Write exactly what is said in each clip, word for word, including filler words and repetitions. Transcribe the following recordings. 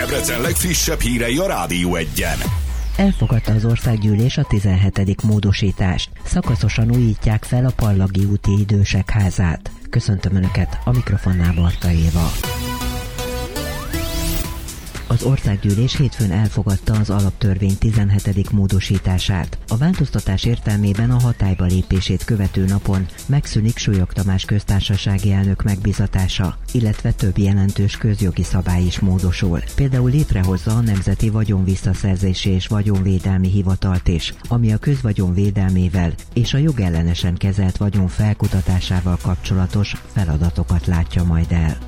Debrecen legfrissebb hírei a Rádió Egyen. Elfogadta az országgyűlés a tizenhetedik módosítást. Szakaszosan újítják fel a Pallagi úti idősek házát. Köszöntöm Önöket, a mikrofonnál Barta Éva. Az országgyűlés hétfőn elfogadta az alaptörvény tizenhetedik módosítását. A változtatás értelmében a hatályba lépését követő napon megszűnik Súlyog Tamás köztársasági elnök megbízatása, illetve több jelentős közjogi szabály is módosul. Például létrehozza a Nemzeti Vagyonvisszaszerzési és Vagyonvédelmi Hivatalt is, ami a közvagyon védelmével és a jogellenesen kezelt vagyon felkutatásával kapcsolatos feladatokat látja majd el.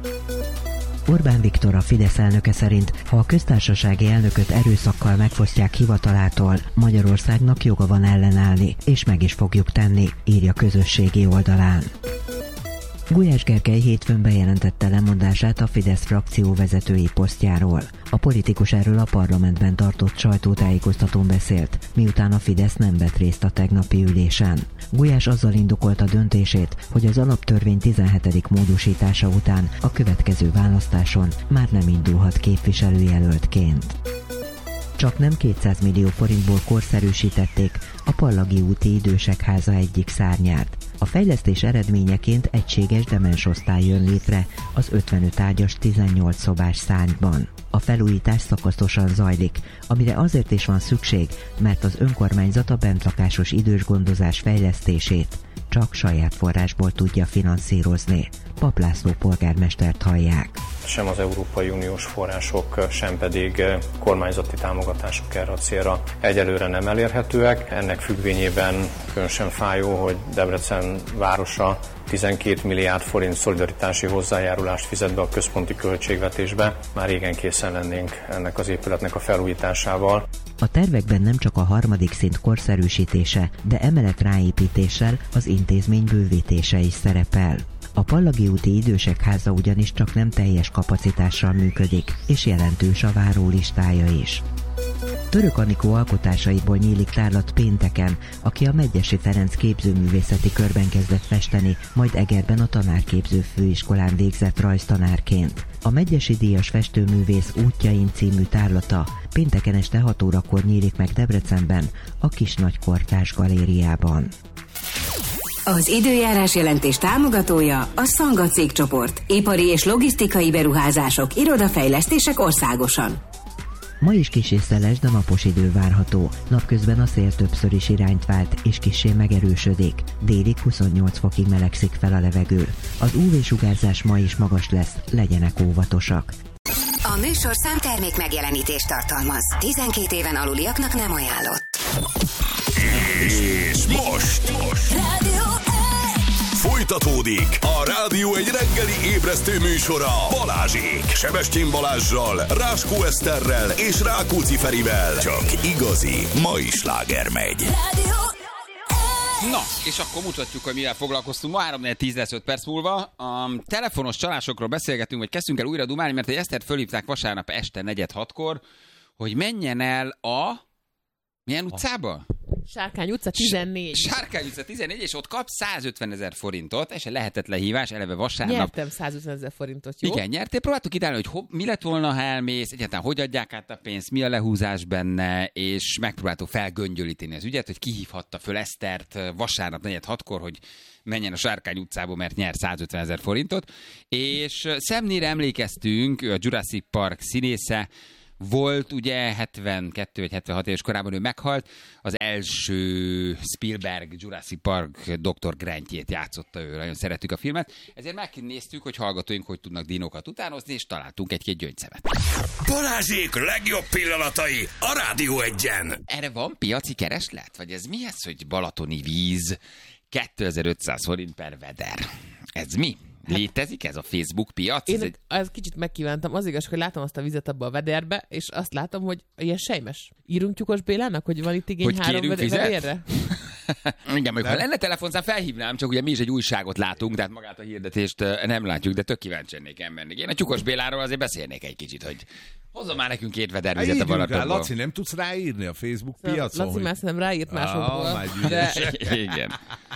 Orbán Viktor, a Fidesz elnöke szerint, ha a köztársasági elnököt erőszakkal megfosztják hivatalától, Magyarországnak joga van ellenállni, és meg is fogjuk tenni, írja közösségi oldalán. Gulyás Gergely hétfőn bejelentette lemondását a Fidesz frakció vezetői posztjáról. A politikus erről a parlamentben tartott sajtótájékoztatón beszélt, miután a Fidesz nem vett részt a tegnapi ülésen. Gulyás azzal indokolta döntését, hogy az alaptörvény tizenhetedik módosítása után a következő választáson már nem indulhat képviselőjelöltként. Csak nem kétszáz millió forintból korszerűsítették a Pallagi úti idősek háza egyik szárnyát. A fejlesztés eredményeként egységes demensosztály jön létre az ötvenöt ágyas tizennyolc szobás szárnyban. A felújítás szakaszosan zajlik, amire azért is van szükség, mert az önkormányzat a bentlakásos idősgondozás fejlesztését csak saját forrásból tudja finanszírozni. Pap László polgármestert hallják. Sem az Európai Uniós források, sem pedig kormányzati támogatások erre a célra egyelőre nem elérhetőek. Ennek függvényében különösen fájó, hogy Debrecen városa tizenkét milliárd forint szolidaritási hozzájárulást fizet be a központi költségvetésbe. Már régen készen lennénk ennek az épületnek a felújításával. A tervekben nem csak a harmadik szint korszerűsítése, de emelet ráépítéssel az intézmény bővítése is szerepel. A Pallagi úti idősek háza ugyanis csak nem teljes kapacitással működik, és jelentős a várólistája is. Török Anikó alkotásaiból nyílik tárlat pénteken, aki a Medgyessy Ferenc képzőművészeti körben kezdett festeni, majd Egerben a tanárképző főiskolán végzett rajztanárként. A Medgyessy díjas festőművész Útjaim című tárlata pénteken este hat órakor nyílik meg Debrecenben, a Kis-Nagykortárs galériában. Az időjárás jelentés támogatója a Szanga cégcsoport. Ipari és logisztikai beruházások, irodafejlesztések országosan. Ma is kissé szeles, de napos idő várható. Napközben a szél többször is irányt vált, és kissé megerősödik. Délig huszonnyolc fokig melegszik fel a levegő. Az ú vé-sugárzás ma is magas lesz, legyenek óvatosak. A műsorszám termék megjelenítést tartalmaz. tizenkét éven aluliaknak nem ajánlott. És most, most. Folytatódik a Rádió egy reggeli ébresztő műsora Balázsék, Sebestyén Balázssal, Ráskó Eszterrel és Rákóczi Ferivel. Csak igazi mai sláger megy. Na, és akkor mutatjuk, hogy mivel foglalkoztunk. Ma három tíz lesz öt perc múlva. A telefonos csalásokról beszélgetünk, hogy kezdünk el újra dumálni, mert egy Esztert fölhívták vasárnap este negyed hatkor, hogy menjen el a... Milyen utcába? Sárkány utca tizennégy. Sárkány utca tizennégy, és ott kap százötven ezer forintot, és lehetett lehívás, eleve vasárnap. Nyertem százötven ezer forintot, jó? Igen, nyertél. Próbáltuk kitalálni, hogy ho- mi lett volna, ha elmész, egyáltalán hogy adják át a pénzt, mi a lehúzás benne, és megpróbáltuk felgöngyölíteni az ügyet, hogy kihívhatta föl Esztert vasárnap negyed hatkor, hogy menjen a Sárkány utcába, mert nyer százötven ezer forintot. És Sam Neill emlékeztünk, ő a Jurassic Park színésze, volt ugye hetvenkettő vagy hetvenhat éves korában, ő meghalt, az első Spielberg Jurassic Park doktor Grantjét játszotta ő, nagyon szerettük a filmet, ezért megnéztük, hogy hallgatóink hogy tudnak dinókat utánozni, és találtunk egy-két gyöngyszemet. Balázsék legjobb pillanatai a Rádió Egyen. Erre van piaci kereslet? Vagy ez mi ez, hogy balatoni víz, kétezer-ötszáz forint per veder? Ez mi? Létezik ez a Facebook piac? Én ez egy... egy... kicsit megkívántam. Az igaz, hogy látom azt a vizet abba a vederbe, és azt látom, hogy ilyen sejmes. Írunk Tyukos Bélának, hogy van itt igény hogy három vedérre? Igen, még ha lenne telefonszám, felhívnám, csak ugye mi is egy újságot látunk, tehát magát a hirdetést nem látjuk, de tök kíváncsi lennék elmenni. Én a Tyukos Béláról azért beszélnék egy kicsit, hogy hozzon már nekünk két vedervizet a Balatonból. Laci, nem tudsz ráírni a Facebook piacon? Laci már szerintem ráírt másokból. Oh, de... Igen.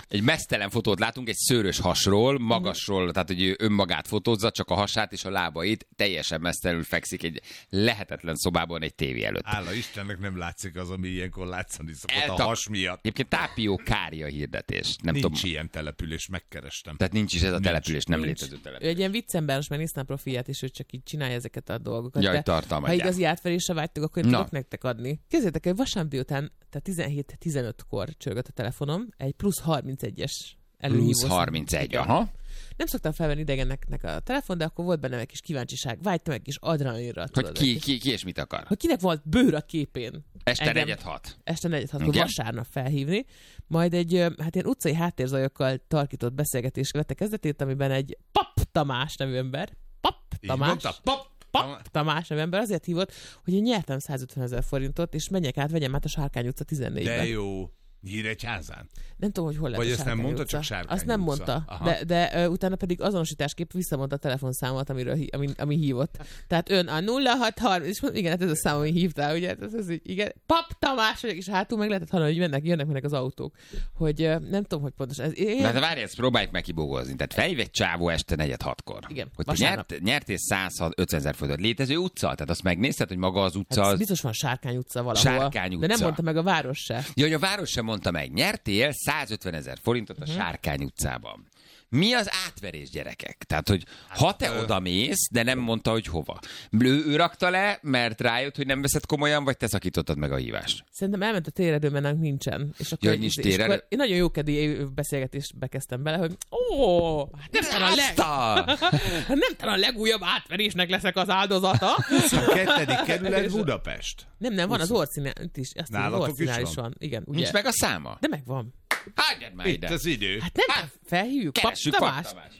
Egy meztelen fotót látunk egy szőrös hasról, magasról, tehát hogy ő önmagát fotózza, csak a hasát és a lábait, teljesen meztelenül fekszik egy lehetetlen szobában egy tévé előtt. Hála Istennek nem látszik az, ami ilyenkor látszani szokott Elta- a has miatt. Egyébként Tápió Kária hirdetés. Nem Nincs tudom. ilyen település, megkerestem. Tehát nincs is ez a Nincs. település, nem Nincs. létező Ő település. egy ilyen viccemberes, mert néztem a profilját, és ő csak így csinálja ezeket a dolgokat. Jaj, De tartalmat ha gyárt. igazi átverésre vágytok, akkor én Na. tudok nektek adni. Képzeljétek, hogy vasárnap délután, tehát tizenhét tizenötkor csörgött a telefonom, egy plusz harmincegyes előhívó. Plusz harmincegy, aha. Nem szoktam felvenni idegeneknek a telefon, de akkor volt bennem egy kis kíváncsiság. Vágytam egy kis adrenalinra. Hogy tudod, ki, egy kis- ki, ki és mit akar. Hogy kinek volt bőr a képén. Este Engem- negyed hat. Este negyed hatkor Igen. vasárnap felhívni, majd egy ö, hát ilyen utcai háttérzajokkal tarkított beszélgetés vette kezdetét, amiben egy Pap Tamás nevű ember, Pap Így Tamás, mondta? Pap! Pap Tamás nevű ember azért hívott, hogy én nyertem százötven ezer forintot, és menjek át, vegyem át a Sárkány utca tizennégybe. De jó. Nyíregyházán? Nem tudom, hogy hol lett Vagy a ezt nem Sárkány mondta, utca. csak Sárkány Azt nem utca. mondta, Aha. de, de ö, utána pedig azonosításképp visszamondta a telefonszámot, amiről, hí- ami, ami hívott. Tehát ön a nulla hat harminc, és mondom, igen, hát ez a szám, ami hívtál, ugye? Ez, ez így, igen. Pap Tamás vagyok, és hátul meg lehetett hallani, hogy mennek, jönnek mennek az autók. Hogy ö, nem tudom, hogy pontosan. Ez, én, Na de várj, ezt próbáljuk meg kibógozni. Tehát felhív egy csávó este negyed hatkor. Igen, Hogy te vasárnap. nyert, nyertél százötven ezer forintot. Létező utca? Tehát azt megnézted, hogy maga az utca hát az... biztos van Sárkány utca valahol. Sárkány De utca. nem mondta meg a város se. Ja, hogy a város sem mondta meg. Nyertél százötven ezer forintot a Sárkány utcában. Mi az átverés, gyerekek? Tehát, hogy ha te oda mész, de nem mondta, hogy hova. Ő, ő rakta le, mert rájött, hogy nem veszed komolyan, vagy te szakítottad meg a hívást? Szerintem elment a téredő, mert nálunk nincsen. És akkor, Ja, hogy nincs és téredő? akkor én nagyon jókedély beszélgetést bekezdtem bele, hogy ó, hát nem talán a, leg... Látta! nem talán a legújabb átverésnek leszek az áldozata. huszonkettő kerület Budapest. Nem, nem, van az orcinál is. Azt hiszem, az Nálatok orcinál is is van? van. Igen, ugye? Nincs meg a száma? De megvan. Hagyjad már Itt ide! az idő. Hát nem, Hát, felhívjuk. Pap Keressük Pap Tamás. Tamás.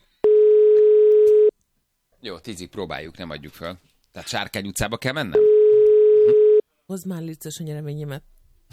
Jó, tízig próbáljuk, nem adjuk fel. Tehát Sárkány utcába kell mennem? Hozd már létszős a nyereményemet.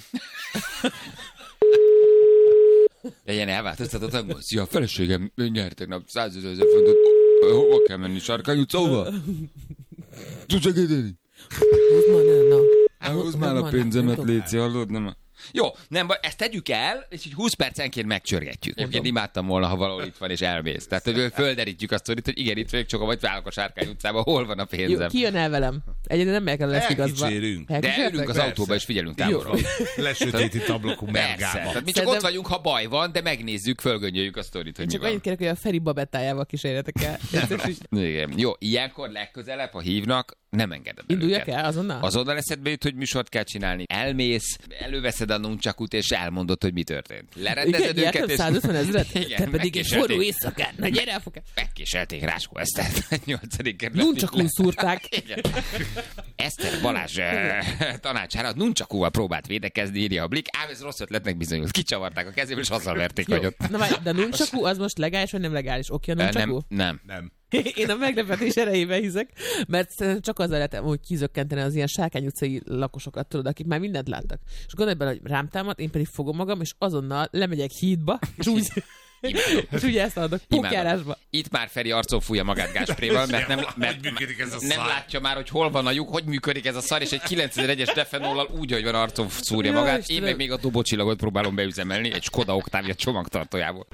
Legyen elváltoztatott angol. Szia, a feleségem nyert tegnap százezer forintot. Hova kell menni? Sárkány utca, hova? Tudsz segíteni? Hozd már, ne, na. Hát hozd már a pénzemet, Léci, hallod? Nem. Jó, nem baj, ezt tegyük el, és így húsz percenként megcsörgetjük. Egyébként imádtam volna, ha valahol itt van, és elmész. Tehát, hogy földerítjük azt, hogy igen, itt vagyok, csak vagy válok a Sárkány utcába, hol van a Jó, pénzem. ki jön el velem? Egyedül nem meg kell lesz igazba. Elkicsérünk. De Elkísértek? ülünk az Persze. autóba, és figyelünk távolról. Lesötétít ablakú Persze. mergába. Tehát mi csak Szerintem- ott vagyunk, ha baj van, de megnézzük, fölgöngyöljük a sztorit, hogy mi Csak van. annyit kérek, hogy a Feri babettájával kísérjetek el. Igen. Jó, ilyenkor legközelebb, ha hívnak, nem engeded el Induljak őket. el azonnal? Azonnal eszedbe jut, hogy műsort kell csinálni. Elmész, előveszed a nuncsakut, és elmondod, hogy mi történt. Lerendezed Igen, őket, nyertem százötven ezret? Igen, Te pedig egy megkéselték. forró éjszakán. Na gyere el, fogad. Megkéselték Ráskó Esztert. nyolcadik kerület. Nuncsakún szúrták. Igen. Eszter Balázs eh, tanácsára nuncsakúval próbált védekezni, írja a Blik, ám ez rossz ötletnek bizonyult. Kicsavarták a kezéből, és azzal verték Jó. agyot. Na várj, de a nuncsakú az most legális, vagy nem legális? Oké, a Eh, nuncsakú? Nem, nem. Nem. Én a meglepetés erejében hiszek, mert szerintem csak azzal lehet hogy kizökkenteni az ilyen Sárkány utcai lakosokat, tudod, akik már mindent láttak. És gondolj bele, hogy rám támad, én pedig fogom magam, és azonnal lemegyek hídba, és úgy, és ugye ezt adok, pókjárásba. Itt már Feri arcon fújja magát gáspréval, mert nem, mert Hogy működik ez a nem szar? látja már, hogy hol van a lyuk, hogy működik ez a szar, és egy kilencezres defenollal úgy, hogy van arcon szúrja Jaj, magát. Én Istenem. meg még a dobócsillagot próbálom beüzemelni egy Skoda Octavia csomagtartójából.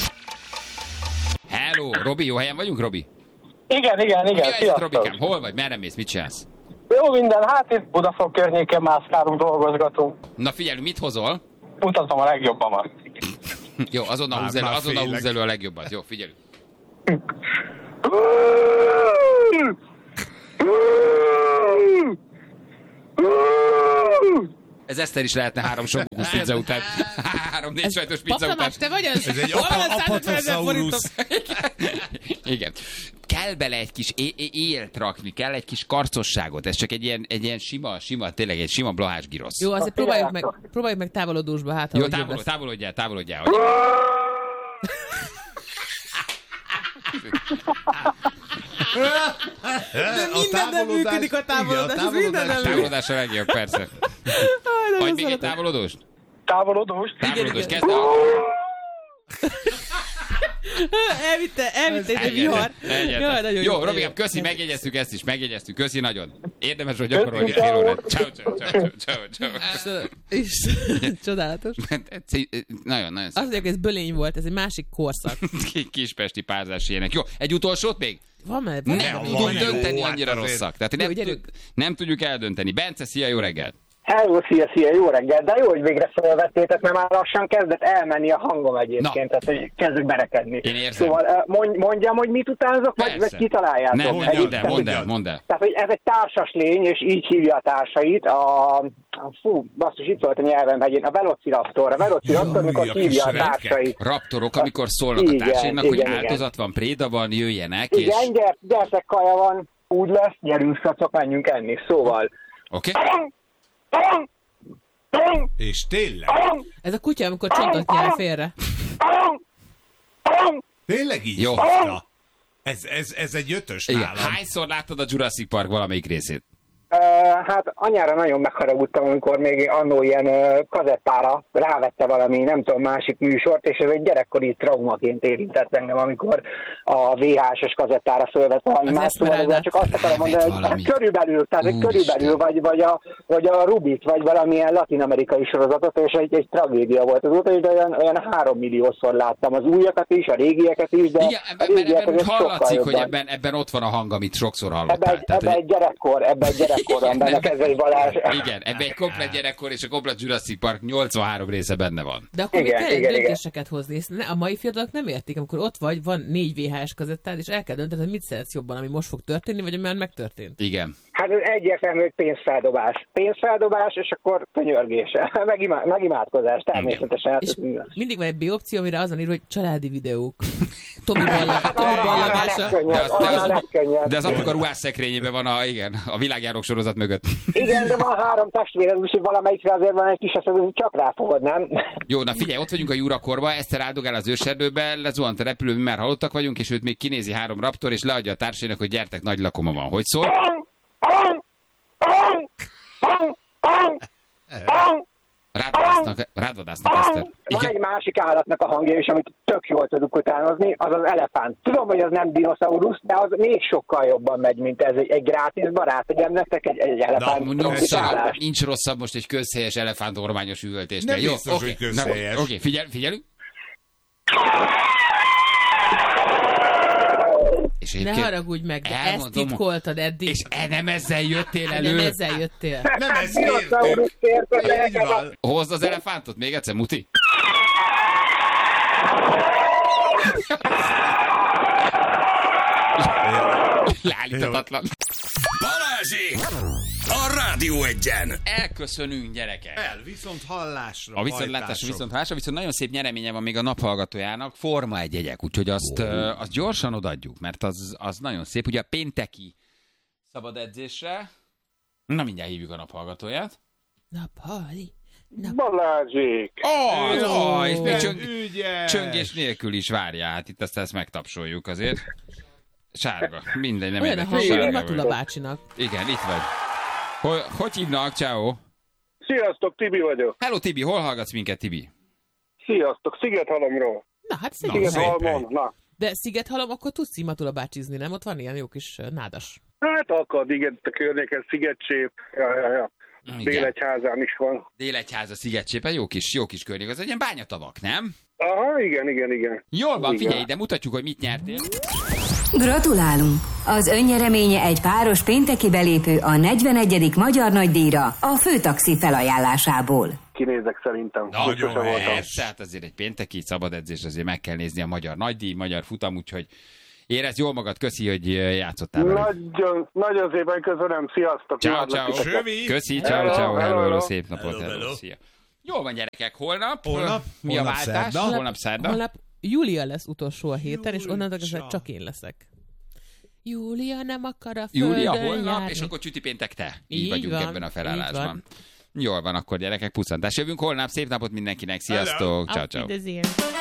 Hello, Robi, jó helyen vagyunk, Robi? Igen, igen, Mi igen, a helyzet, sziasztok. Robikám? Hol vagy? Merre mész? Mit csinálsz? Jó minden, hát itt Budafok környéken mászkálunk, dolgozgatunk. Na figyelj, mit hozol? Mutatom a legjobbamat. Jó, azonnal Már- húzz elő, már azonnal félek. húzz elő a legjobbat. Jó, figyelj. Ez Eszter is lehetne három sokkos pizza után. Három négy sajtos pizza Pap után. Tamás, te vagy az? Ez egy Hol van a apa- százötven ezer apatosaurus. forintom? Igen. Kell bele egy kis é- é- élt rakni, kell egy kis karcosságot. Ez csak egy ilyen, egy ilyen sima, sima, tényleg egy sima blahás girosz. Jó, azért próbáljuk meg, próbáljuk meg távolodósba, hát ha Jó, hogy jobb távolodj, lesz. távolodjál, távolodjál. Hogy... A minden nem működik a távolodás, Igen, a ez minden nem Távolodás a legjobb, persze. Aj, nagyon Vagy még egy szeretem. távolodós? Távolodós. Távolodós, igen. kezd el. Elvitte, elvitte egy vihar. Jaj, nagyon jó, Robikám, köszi, megjegyeztük ezt is, megjegyeztük. Köszi nagyon. Érdemes, hogy gyakorolni fél órát. Ciao, ciao, ciao, ciao, ciao. És csodálatos. Nagyon, nagyon szép. Azt mondják, hogy ez bölény volt, ez egy másik korszak. Kispesti párzás ilyenek. Jó, egy utolsót még? Van már, Nem tudunk dönteni, annyira rosszak. Tehát nem, tud, nem tudjuk eldönteni. Bence, szia, jó reggelt! Hello, szia, szia, jó reggel, de jó, hogy végre felvettétek, mert már lassan kezdett elmenni a hangom egyébként, tehát hogy kezdek berekedni. Én érzem. Szóval mond, mondjam, hogy mit utánzok, vagy, vagy kitaláljátok? Nem, nem, mondd el, mondd el, mondd el. Tehát, hogy ez egy társas lény, és így hívja a társait, a, a fú, basszus, itt volt a nyelvem hegyén, a Velociraptor, a Velociraptor, amikor hívja a társait. Raptorok, amikor szólnak a társainak, hogy áldozat van, préda van, jöjjenek, és... Igen, gyert, gyertek, kaja van, úgy lesz, gyerünk, szacok, menjünk enni, szóval... Oké. És tényleg? Ez a kutya, amikor csontot nyel félre. Tényleg így? Jó. Ez, ez, ez egy ötös Igen. nálam. Hányszor láttad a Jurassic Park valamelyik részét? Uh, hát anyára nagyon megharagudtam, amikor még annó ilyen uh, kazettára rávette valami, nem tudom, másik műsort, és ez egy gyerekkori traumaként érintett engem, amikor a vé há es-es kazettára fölvett valami más, szóval csak azt akarom mondani, hogy hát körülbelül, tehát egy körülbelül, vagy, vagy, a, vagy a Rubit, vagy valamilyen latin-amerikai sorozatot, és egy, egy tragédia volt azóta, és olyan, olyan három milliószor láttam az újakat is, a régieket is, de igen, ebben, a régieket ebben hallatszik, hogy jobban. ebben, ebben ott van a hang, amit sokszor hallottál. Ebben egy, ebbe egy gyerekkor, ebben egy gyerekkor. Benne Kezei Balázs. Igen, ebben egy komplet gyerekkor és a komplet Jurassic Park nyolcvanhárom része benne van. De akkor igen, még kell igen, döntéseket igen. hozni. Ezt a mai fiatalok nem értik, amikor ott vagy, van négy vé há es kazettád, és el kell döntened, hogy mit szeretsz jobban, ami most fog történni, vagy ami már megtörtént. Igen. Hát ez egyértelmű, hogy pénzfeldobás. Pénzfeldobás, és akkor könyörgés. Megimá- megimádkozás, természetesen. Hát és mindig van egy B opció, amire azon ír, hogy családi videók. Tomi ballagása. De az, de, az, de az apuka ruhás szekrényében van a, igen, a világjárok sorozat mögött. Igen, de van három testvéred, úgyhogy valamelyikre azért van egy kis eset, hogy csak ráfogod, nem? Jó, na figyelj, ott vagyunk a Jurakorba, Eszter áldogál az őserdőbe, lezuhant a repülő, mi már halottak vagyunk, és őt még kinézi három raptor, és leadja a társainak, hogy gyertek, nagy lakoma van. Hogy szól? Rádvadásznak, rádvadásznak, Eszter. Van egy másik állatnak a hangja is, amit tök jól tudunk utánozni, az az elefánt. Tudom, hogy az nem dinoszaurusz, de az még sokkal jobban megy, mint ez. Egy, egy grátis barát, hogy nektek egy, egy elefánt. Na, nincs, nincs rosszabb most egy közhelyes elefántormányos üvöltésnél. Nem jó, biztos, okay. hogy közhelyes. Oké, okay, figyel, figyelünk. És ne haragudj meg, de ezt titkoltad eddig. És e nem ezzel jöttél elő. Nem ezzel jöttél. Nem ezt kértünk. Hozd az elefántot még egyszer, Muti. Leállíthatatlan. Balázsék! A Rádió Egyen! Elköszönünk, gyerekek! El, viszont hallásra. A viszontlátásra, viszont hallásra, viszont nagyon szép nyereménye van még a naphallgatójának, Forma egy jegyek, úgyhogy azt, uh, azt gyorsan odaadjuk, mert az, az nagyon szép. Ugye a pénteki szabad edzésre, na mindjárt hívjuk a naphallgatóját. Naphali. Nap... Balázsék! Oh, oh, oh, és még csöng, ügyes. csöngés nélkül is várjál, hát itt azt ezt megtapsoljuk azért. Sárga, mindegy, nem olyan a érdekel. hangja, mint Matula bácsinak. Igen, itt vagy. Hogy, hogy hívnak? Ciao. Sziasztok, Tibi vagyok. Hello, Tibi, hol hallgatsz minket, Tibi? Sziasztok, Szigethalomról. Na, hát Na, Szigethalom. Na. De Szigethalom, akkor tudsz Matula bácsizni, nem? Ott van ilyen jó kis nádas. Hát akad, igen, a környéken Szigetcsép. Ja, ja, ja. Délegyházán is van. Délegyháza, Szigetcsépen, jó kis, jó kis környék. Az egy ilyen bányatavak, nem? Aha, igen, igen, igen. Jól van, igen. figyelj, de mutatjuk, hogy mit nyertél. Gratulálunk! Az önnyereménye egy páros pénteki belépő a negyvenegyedik Magyar Nagydíjra a Főtaxi felajánlásából. Kinézek szerintem. Nagyon persze, hát azért egy pénteki szabad edzés, azért meg kell nézni a Magyar Nagydíj, Magyar Futam, úgyhogy érezd jól magad, köszi, hogy játszottál velünk. Nagyon, nagyon szépen köszönöm, sziasztok! Ciao, ciao. Köszi, ciao, ciao, hello, hello, szép napot, hello, hello, hello. szia. Jól van, gyerekek, holnap? Holnap? Mi holnap a váltás? Szerda. Holnap szerda. Holnap Júlia lesz utolsó a héten, és Júlia. onnantól kezdve csak én leszek. Júlia nem akar a földön Júlia, holnap, járni. és akkor csüti péntek te. Így, Így vagyunk van, ebben a így felállásban. van. Jól van, akkor gyerekek, puszantás. Jövünk holnap, szép napot mindenkinek, sziasztok, ciao, ciao. Auf Wiedersehen.